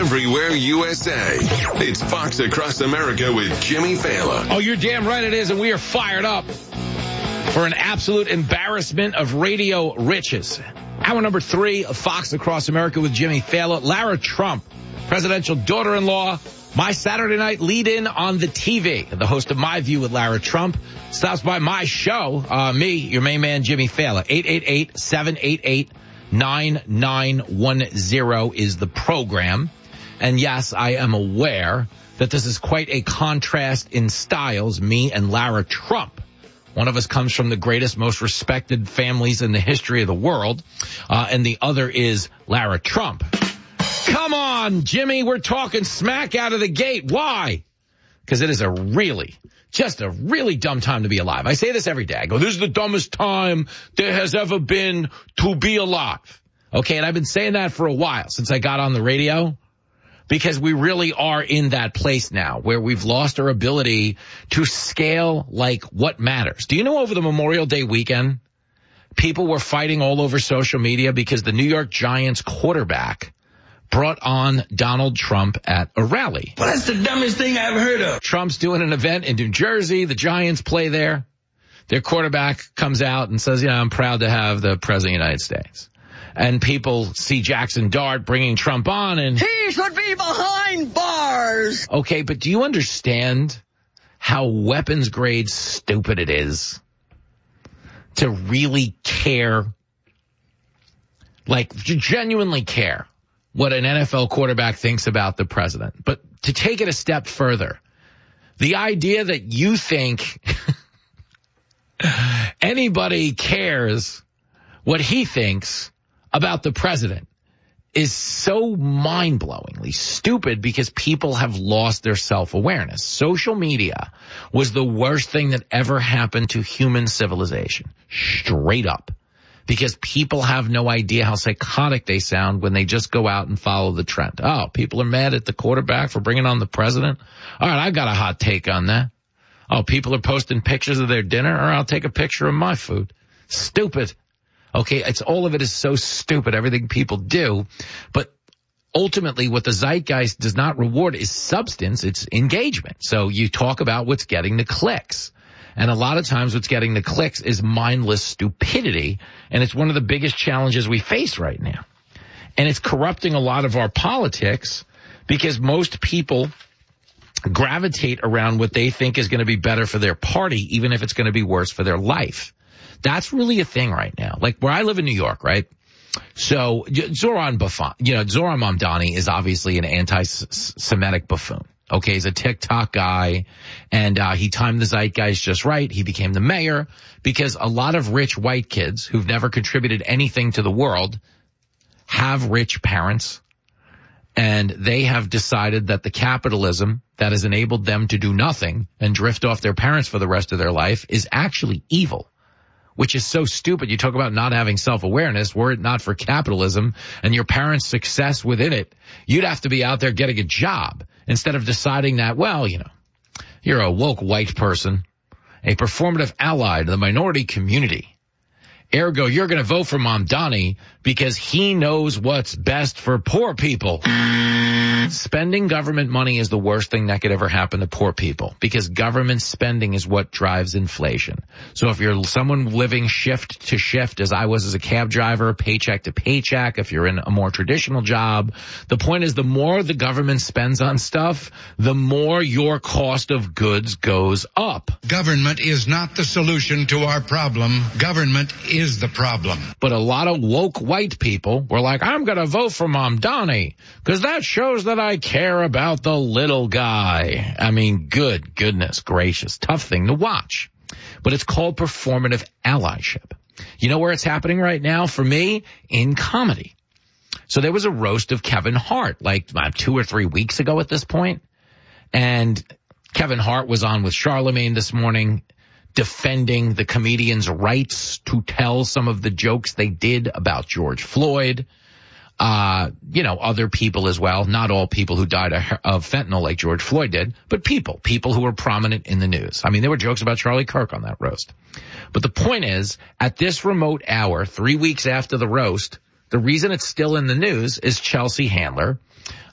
everywhere USA. It's Fox Across America with Jimmy Fallon. Oh, you're damn right it is, and we are fired up for an absolute embarrassment of radio riches. Hour number 3 of Fox Across America with Jimmy Fallon. Lara Trump, presidential daughter-in-law, my Saturday night lead-in on the TV. The host of My View with Lara Trump stops by my show, me, your main man, Jimmy Fallon. 888-788-9910 is the program. And yes, I am aware that this is quite a contrast in styles, me and Lara Trump. One of us comes from the greatest, most respected families in the history of the world, and the other is Lara Trump. Come on, Jimmy, we're talking smack out of the gate. Why? Because it is just a really dumb time to be alive. I say this every day. I go, this is the dumbest time there has ever been to be alive. Okay, and I've been saying that for a while, since I got on the radio, because we really are in that place now where we've lost our ability to scale like what matters. Do you know over the Memorial Day weekend, people were fighting all over social media because the New York Giants quarterback brought on Donald Trump at a rally. Well, that's the dumbest thing I've heard of. Trump's doing an event in New Jersey. The Giants play there. Their quarterback comes out and says, I'm proud to have the President of the United States. And people see Jackson Dart bringing Trump on and he should be behind bars. Okay, but do you understand how weapons grade stupid it is to really care, like genuinely care what an NFL quarterback thinks about the president? But to take it a step further, the idea that you think anybody cares what he thinks about the president is so mind-blowingly stupid because people have lost their self-awareness. Social media was the worst thing that ever happened to human civilization, straight up. Because people have no idea how psychotic they sound when they just go out and follow the trend. Oh, people are mad at the quarterback for bringing on the president? All right, I've got a hot take on that. Oh, people are posting pictures of their dinner? Or I'll take a picture of my food. Stupid. Okay, all of it is so stupid, everything people do. But ultimately, what the zeitgeist does not reward is substance, it's engagement. So you talk about what's getting the clicks. And a lot of times what's getting the clicks is mindless stupidity, and it's one of the biggest challenges we face right now. And it's corrupting a lot of our politics because most people gravitate around what they think is going to be better for their party, even if it's going to be worse for their life. That's really a thing right now. Like where I live in New York, right? So Zoran Mamdani is obviously an anti-Semitic buffoon. Okay, he's a TikTok guy, and he timed the zeitgeist just right. He became the mayor because a lot of rich white kids who've never contributed anything to the world have rich parents, and they have decided that the capitalism that has enabled them to do nothing and drift off their parents for the rest of their life is actually evil, which is so stupid. You talk about not having self-awareness. Were it not for capitalism and your parents' success within it, you'd have to be out there getting a job instead of deciding that, well, you're a woke white person, a performative ally to the minority community. Ergo, you're going to vote for Mamdani because he knows what's best for poor people. Spending government money is the worst thing that could ever happen to poor people because government spending is what drives inflation. So if you're someone living shift to shift, as I was as a cab driver, paycheck to paycheck, if you're in a more traditional job, the point is the more the government spends on stuff, the more your cost of goods goes up. Government is not the solution to our problem. Government is the problem. But a lot of woke white people were like, I'm going to vote for Mamdani because that shows that I care about the little guy. I mean, goodness gracious, tough thing to watch. But it's called performative allyship. You know where it's happening right now for me? In comedy. So there was a roast of Kevin Hart like 2 or 3 weeks ago at this point. And Kevin Hart was on with Charlemagne this morning defending the comedian's rights to tell some of the jokes they did about George Floyd. Other people as well. Not all people who died of fentanyl like George Floyd did, but people who were prominent in the news. I mean, there were jokes about Charlie Kirk on that roast. But the point is, at this remote hour, 3 weeks after the roast, the reason it's still in the news is Chelsea Handler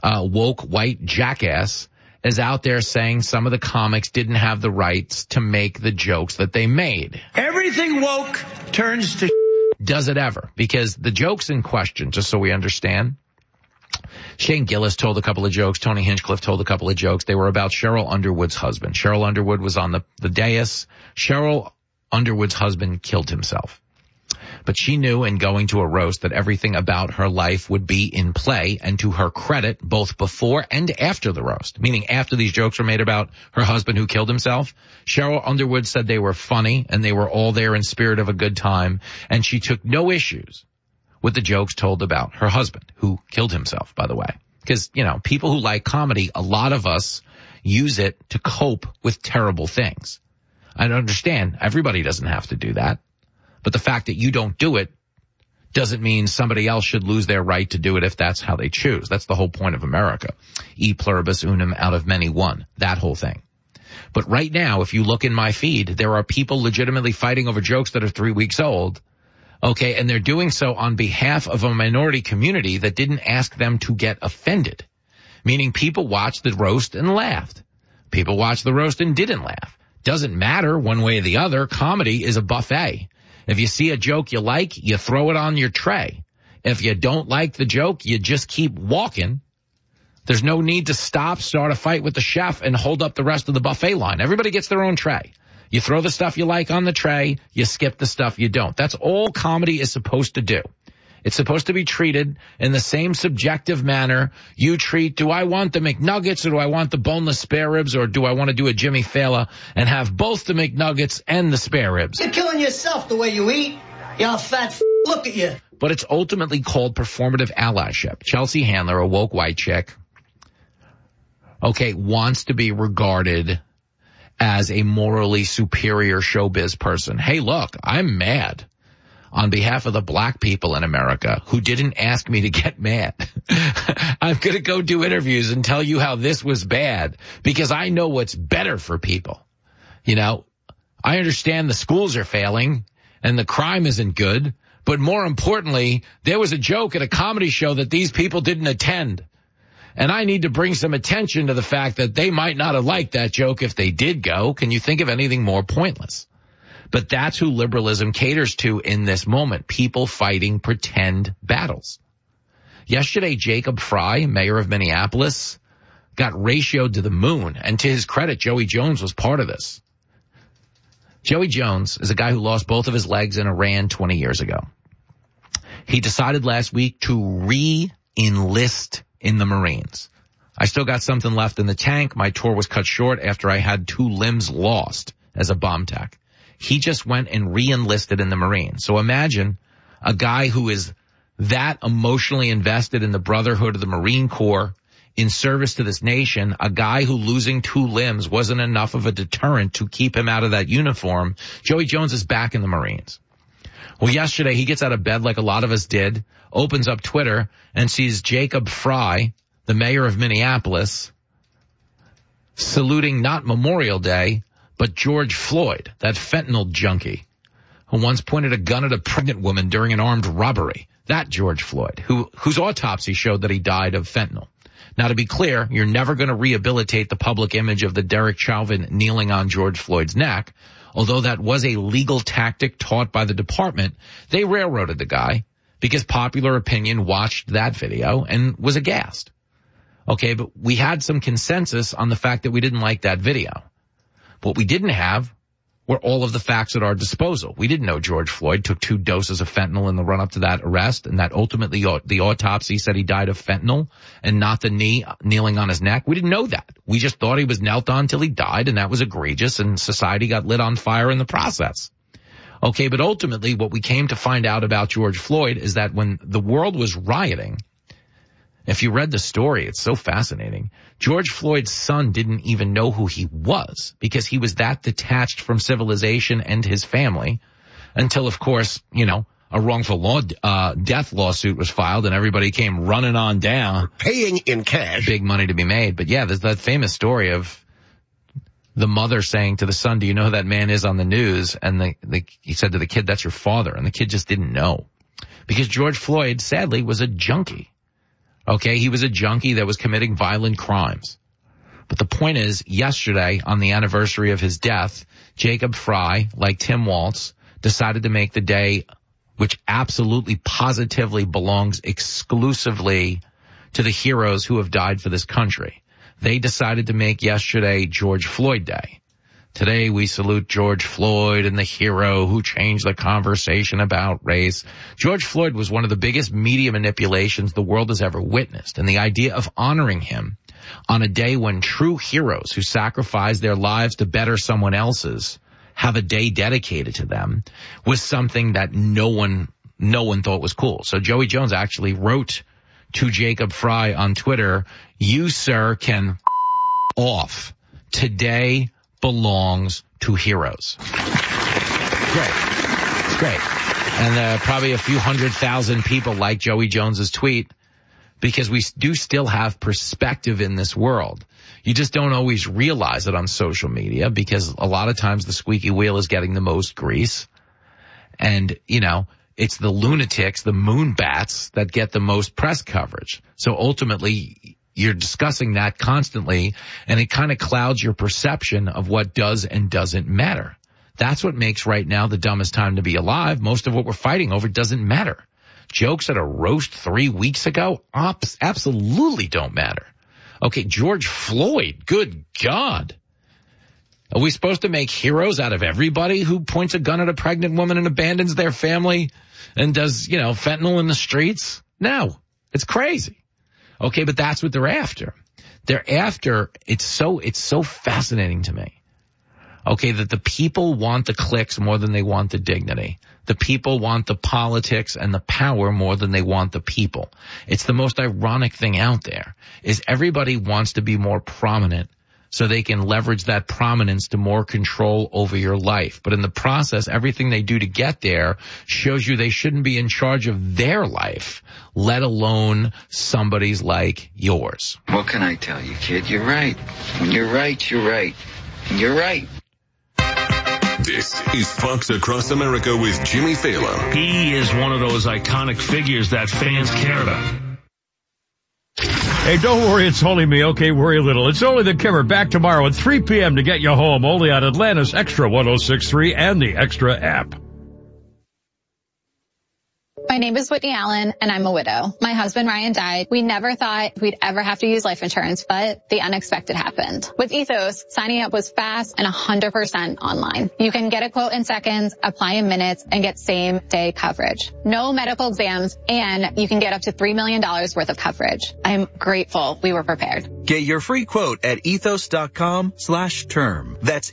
woke white jackass is out there saying some of the comics didn't have the rights to make the jokes that they made. Everything woke turns to Does it ever? Because the jokes in question, just so we understand, Shane Gillis told a couple of jokes. Tony Hinchcliffe told a couple of jokes. They were about Cheryl Underwood's husband. Cheryl Underwood was on the dais. Cheryl Underwood's husband killed himself. But she knew in going to a roast that everything about her life would be in play, and to her credit, both before and after the roast, meaning after these jokes were made about her husband who killed himself, Cheryl Underwood said they were funny and they were all there in spirit of a good time, and she took no issues with the jokes told about her husband who killed himself, by the way. Because, you know, people who like comedy, a lot of us use it to cope with terrible things. I understand everybody doesn't have to do that. But the fact that you don't do it doesn't mean somebody else should lose their right to do it if that's how they choose. That's the whole point of America. E pluribus unum, out of many one. That whole thing. But right now, if you look in my feed, there are people legitimately fighting over jokes that are 3 weeks old. Okay, and they're doing so on behalf of a minority community that didn't ask them to get offended. Meaning people watched the roast and laughed. People watched the roast and didn't laugh. Doesn't matter one way or the other. Comedy is a buffet. If you see a joke you like, you throw it on your tray. If you don't like the joke, you just keep walking. There's no need to stop, start a fight with the chef, and hold up the rest of the buffet line. Everybody gets their own tray. You throw the stuff you like on the tray, you skip the stuff you don't. That's all comedy is supposed to do. It's supposed to be treated in the same subjective manner you treat, do I want the McNuggets or do I want the boneless spare ribs, or do I want to do a Jimmy Fallon and have both the McNuggets and the spare ribs? You're killing yourself the way you eat. You fat look at you. But it's ultimately called performative allyship. Chelsea Handler, a woke white chick, okay, wants to be regarded as a morally superior showbiz person. Hey, look, I'm mad on behalf of the black people in America who didn't ask me to get mad. I'm going to go do interviews and tell you how this was bad because I know what's better for people. You know, I understand the schools are failing and the crime isn't good, but more importantly, there was a joke at a comedy show that these people didn't attend. And I need to bring some attention to the fact that they might not have liked that joke if they did go. Can you think of anything more pointless? But that's who liberalism caters to in this moment, people fighting pretend battles. Yesterday, Jacob Fry, mayor of Minneapolis, got ratioed to the moon. And to his credit, Joey Jones was part of this. Joey Jones is a guy who lost both of his legs in Iran 20 years ago. He decided last week to re-enlist in the Marines. I still got something left in the tank. My tour was cut short after I had 2 limbs lost as a bomb tech. He just went and re-enlisted in the Marines. So imagine a guy who is that emotionally invested in the brotherhood of the Marine Corps in service to this nation, a guy who losing 2 limbs wasn't enough of a deterrent to keep him out of that uniform. Joey Jones is back in the Marines. Well, yesterday he gets out of bed like a lot of us did, opens up Twitter and sees Jacob Fry, the mayor of Minneapolis, saluting not Memorial Day, but George Floyd, that fentanyl junkie who once pointed a gun at a pregnant woman during an armed robbery. That George Floyd, whose autopsy showed that he died of fentanyl. Now, to be clear, you're never going to rehabilitate the public image of the Derek Chauvin kneeling on George Floyd's neck. Although that was a legal tactic taught by the department, they railroaded the guy because popular opinion watched that video and was aghast. Okay, but we had some consensus on the fact that we didn't like that video. What we didn't have were all of the facts at our disposal. We didn't know George Floyd took 2 doses of fentanyl in the run-up to that arrest, and that ultimately the autopsy said he died of fentanyl and not the knee kneeling on his neck. We didn't know that. We just thought he was knelt on till he died, and that was egregious, and society got lit on fire in the process. Okay, but ultimately what we came to find out about George Floyd is that when the world was rioting, if you read the story, it's so fascinating. George Floyd's son didn't even know who he was because he was that detached from civilization and his family until, of course, you know, a wrongful death lawsuit was filed and everybody came running on down. Paying in cash. Big money to be made. But yeah, there's that famous story of the mother saying to the son, do you know who that man is on the news? And he said to the kid, that's your father. And the kid just didn't know because George Floyd, sadly, was a junkie. Okay, he was a junkie that was committing violent crimes. But the point is, yesterday, on the anniversary of his death, Jacob Frey, like Tim Waltz, decided to make the day, which absolutely positively belongs exclusively to the heroes who have died for this country. They decided to make yesterday George Floyd Day. Today we salute George Floyd and the hero who changed the conversation about race. George Floyd was one of the biggest media manipulations the world has ever witnessed, and the idea of honoring him on a day when true heroes who sacrificed their lives to better someone else's have a day dedicated to them was something that no one thought was cool. So Joey Jones actually wrote to Jacob Frey on Twitter, "You, sir, can off. Today belongs to heroes." Great. It's great. And probably a few 100,000 people like Joey Jones's tweet, because we do still have perspective in this world. You just don't always realize it on social media, because a lot of times the squeaky wheel is getting the most grease. And, you know, it's the lunatics, the moonbats, that get the most press coverage. So ultimately, you're discussing that constantly, and it kind of clouds your perception of what does and doesn't matter. That's what makes right now the dumbest time to be alive. Most of what we're fighting over doesn't matter. Jokes at a roast 3 weeks ago absolutely don't matter. Okay, George Floyd, good God. Are we supposed to make heroes out of everybody who points a gun at a pregnant woman and abandons their family and does, you know, fentanyl in the streets? No, it's crazy. Okay, but that's what they're after. They're after, it's so fascinating to me. Okay, that the people want the clicks more than they want the dignity. The people want the politics and the power more than they want the people. It's the most ironic thing out there, is everybody wants to be more prominent so they can leverage that prominence to more control over your life. But in the process, everything they do to get there shows you they shouldn't be in charge of their life, let alone somebody's like yours. What can I tell you, kid? You're right. When you're right, you're right. And you're right. This is Fox Across America with Jimmy Fallon. He is one of those iconic figures that fans care about. Hey, don't worry, it's only me. Okay, worry a little. It's only the Kimmer, back tomorrow at 3 p.m. to get you home, only on Atlanta's Extra 106.3 and the Extra app. My name is Whitney Allen, and I'm a widow. My husband, Ryan, died. We never thought we'd ever have to use life insurance, but the unexpected happened. With Ethos, signing up was fast and 100% online. You can get a quote in seconds, apply in minutes, and get same-day coverage. No medical exams, and you can get up to $3 million worth of coverage. I'm grateful we were prepared. Get your free quote at ethos.com/term. That's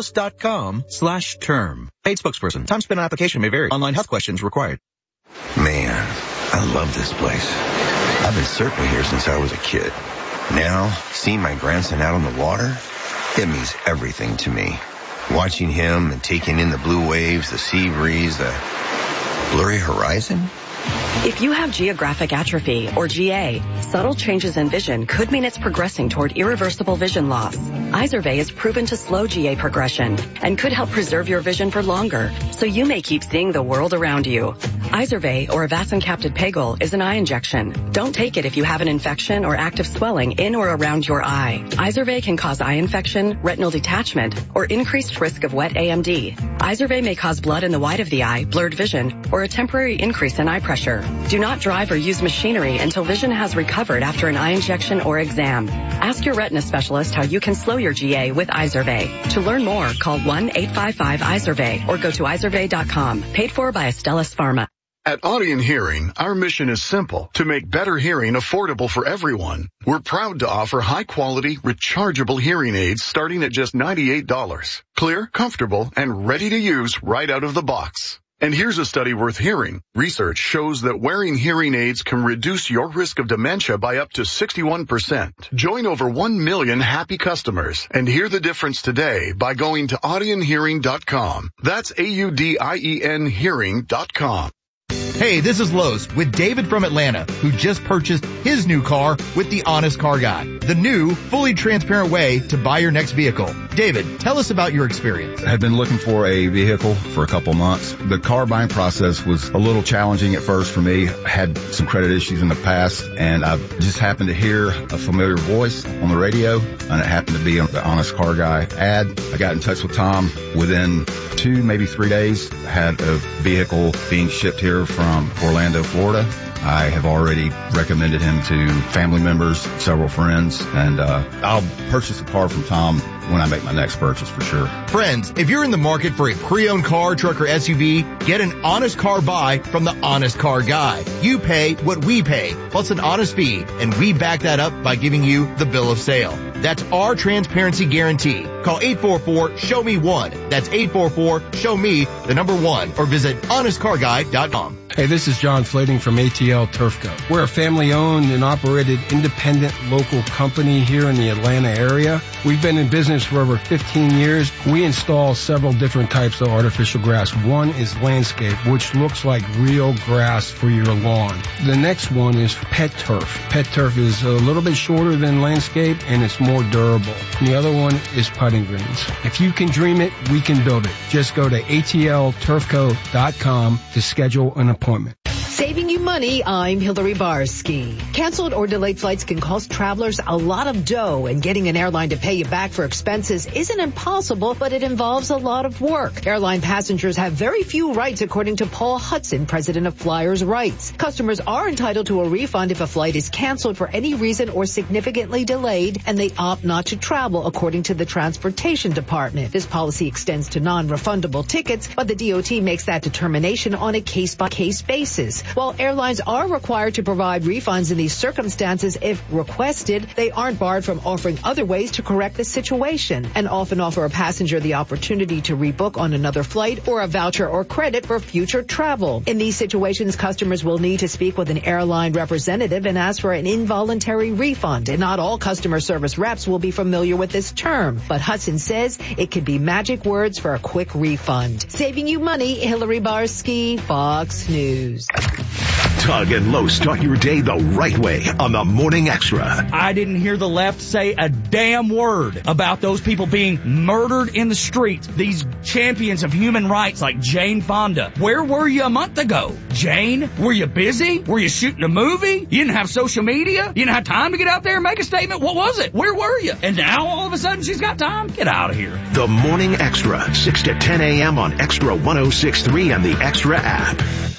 ethos.com/term. Paid spokesperson. Time spent on application may vary. Online health questions required. Man, I love this place. I've been surfing here since I was a kid. Now, seeing my grandson out on the water, it means everything to me. Watching him and taking in the blue waves, the sea breeze, the blurry horizon. If you have geographic atrophy, or GA, subtle changes in vision could mean it's progressing toward irreversible vision loss. Izervay is proven to slow GA progression and could help preserve your vision for longer, so you may keep seeing the world around you. Izervay, or avacincaptad pegol, is an eye injection. Don't take it if you have an infection or active swelling in or around your eye. Izervay can cause eye infection, retinal detachment, or increased risk of wet AMD. Izervay may cause blood in the white of the eye, blurred vision, or a temporary increase in eye pressure. Do not drive or use machinery until vision has recovered after an eye injection or exam. Ask your retina specialist how you can slow your GA with Izervay. To learn more, call 1-855-IZERVAY or go to izervay.com. Paid for by Astellas Pharma. At Audion Hearing, our mission is simple: to make better hearing affordable for everyone. We're proud to offer high-quality, rechargeable hearing aids starting at just $98. Clear, comfortable, and ready to use right out of the box. And here's a study worth hearing. Research shows that wearing hearing aids can reduce your risk of dementia by up to 61%. Join over 1 million happy customers and hear the difference today by going to audionhearing.com. That's AUDIEN hearing.com. Hey, this is Lowe's with David from Atlanta, who just purchased his new car with the Honest Car Guy. the new, fully transparent way to buy your next vehicle. David, tell us about your experience. I had been looking for a vehicle for a couple months. The car buying process was a little challenging at first for me. I had some credit issues in the past, and I just happened to hear a familiar voice on the radio, and it happened to be on the Honest Car Guy ad. I got in touch with Tom. Within 2, maybe 3 days, I had a vehicle being shipped here from Orlando, Florida. I have already recommended him to family members, several friends, and I'll purchase a car from Tom when I make my next purchase for sure. Friends, if you're in the market for a pre-owned car, truck, or SUV, get an honest car buy from the Honest Car Guy. You pay what we pay, plus an honest fee, and we back that up by giving you the bill of sale. That's our transparency guarantee. Call 844-SHOW-ME-1. That's 844-SHOW-ME1, or visit honestcarguy.com. Hey, this is John Flading from ATL Turfco. We're a family-owned and operated independent local company here in the Atlanta area. We've been in business for over 15 years. We install several different types of artificial grass. One is landscape, which looks like real grass for your lawn. The next one is pet turf. Pet turf is a little bit shorter than landscape, and it's more durable. And the other one is putting greens. If you can dream it, we can build it. Just go to atlturfco.com to schedule an appointment. Saving you money, I'm Hillary Barsky. Canceled or delayed flights can cost travelers a lot of dough, and getting an airline to pay you back for expenses isn't impossible, but it involves a lot of work. Airline passengers have very few rights, according to Paul Hudson, president of Flyers Rights. Customers are entitled to a refund if a flight is canceled for any reason or significantly delayed, and they opt not to travel, according to the Transportation Department. This policy extends to non-refundable tickets, but the DOT makes that determination on a case-by-case basis. While airlines are required to provide refunds in these circumstances if requested, they aren't barred from offering other ways to correct the situation, and often offer a passenger the opportunity to rebook on another flight or a voucher or credit for future travel. In these situations, customers will need to speak with an airline representative and ask for an involuntary refund, and not all customer service reps will be familiar with this term, but Hudson says it could be magic words for a quick refund. Saving you money, Hillary Barsky, Fox News. Tug and Lowe start your day the right way on the Morning Extra. I didn't hear the left say a damn word about those people being murdered in the streets. These champions of human rights like Jane Fonda. Where were you a month ago? Jane, were you busy? Were you shooting a movie? You didn't have social media? You didn't have time to get out there and make a statement? What was it? Where were you? And now all of a sudden she's got time? Get out of here. The Morning Extra, 6 to 10 a.m. on Extra 106.3 and the Extra app.